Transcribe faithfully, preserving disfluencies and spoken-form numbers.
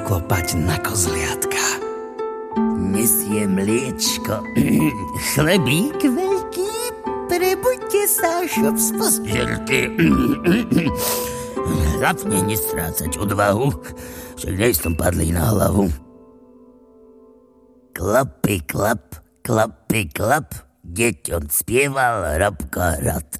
zaklopať na kozliatka. Nesie mliečko, chlebík veľký, prebuďte sa, šup z postželky. Hlavne nestrácať odvahu, však nej som padlý na hlavu. Klapy, klap, klapy, klap, deťom spieval Rabka Rad.